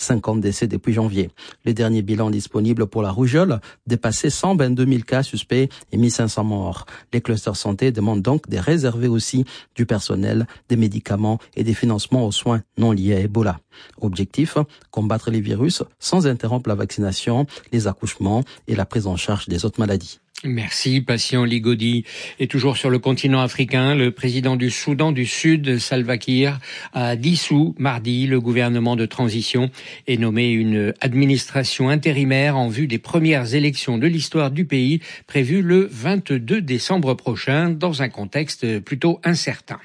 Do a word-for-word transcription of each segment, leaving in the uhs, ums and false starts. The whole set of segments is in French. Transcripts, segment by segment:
cinquante décès depuis janvier. Les derniers bilans disponibles pour la rougeole dépassaient cent vingt-deux mille cas suspects et mille cinq cents morts. Les clusters santé demandent donc de réserver aussi du personnel, des médicaments et des financements aux soins non liés à Ebola. Objectif, combattre les virus sans interrompre la vaccination, les accouchements et la prise en charge des autres maladies. Merci, patient Ligodi. Et toujours sur le continent africain, le président du Soudan du Sud, Salva Kiir, a dissous mardi le gouvernement de transition et nommé une administration intérimaire en vue des premières élections de l'histoire du pays prévues le vingt-deux décembre prochain dans un contexte plutôt incertain.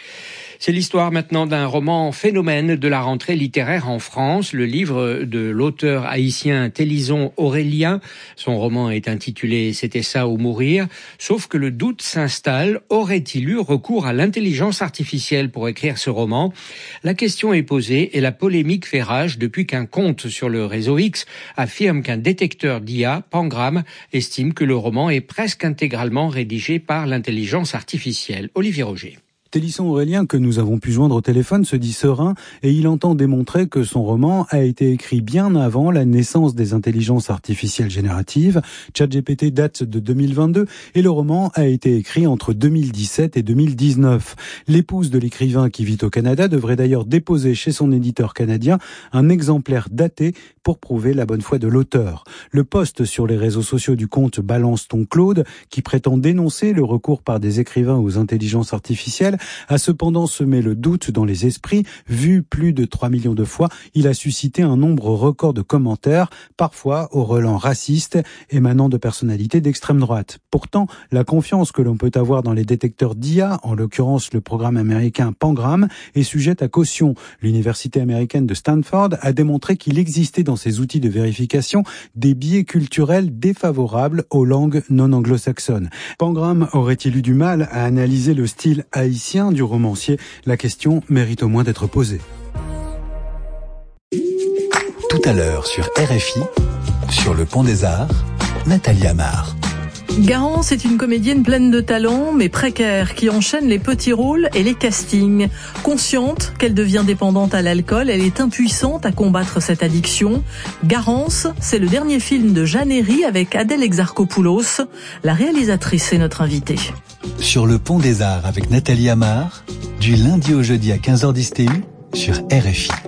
C'est l'histoire maintenant d'un roman phénomène de la rentrée littéraire en France, le livre de l'auteur haïtien Télison Aurélien. Son roman est intitulé « C'était ça ou mourir », sauf que le doute s'installe. Aurait-il eu recours à l'intelligence artificielle pour écrire ce roman ? La question est posée et la polémique fait rage depuis qu'un compte sur le réseau X affirme qu'un détecteur d'I A, Pangram, estime que le roman est presque intégralement rédigé par l'intelligence artificielle. Olivier Roger. Télison Aurélien, que nous avons pu joindre au téléphone, se dit serein et il entend démontrer que son roman a été écrit bien avant la naissance des intelligences artificielles génératives. ChatGPT date de deux mille vingt-deux et le roman a été écrit entre deux mille dix-sept et deux mille dix-neuf. L'épouse de l'écrivain qui vit au Canada devrait d'ailleurs déposer chez son éditeur canadien un exemplaire daté pour prouver la bonne foi de l'auteur. Le post sur les réseaux sociaux du compte Balance ton Claude, qui prétend dénoncer le recours par des écrivains aux intelligences artificielles, a cependant semé le doute dans les esprits. Vu plus de trois millions de fois, il a suscité un nombre record de commentaires, parfois au relent raciste, émanant de personnalités d'extrême droite. Pourtant, la confiance que l'on peut avoir dans les détecteurs d'I A, en l'occurrence le programme américain Pangram, est sujette à caution. L'université américaine de Stanford a démontré qu'il existait dans ces outils de vérification des biais culturels défavorables aux langues non anglo-saxonnes. Pangram aurait-il eu du mal à analyser le style haïtien du romancier? La question mérite au moins d'être posée. Tout à l'heure sur R F I, sur le Pont des Arts, Nathalie Amar. Garance est une comédienne pleine de talent, mais précaire, qui enchaîne les petits rôles et les castings. Consciente qu'elle devient dépendante à l'alcool, elle est impuissante à combattre cette addiction. Garance, c'est le dernier film de Jeanne Herry avec Adèle Exarchopoulos. La réalisatrice est notre invitée. Sur le Pont des Arts avec Nathalie Amar, du lundi au jeudi à quinze heures dix T U sur R F I.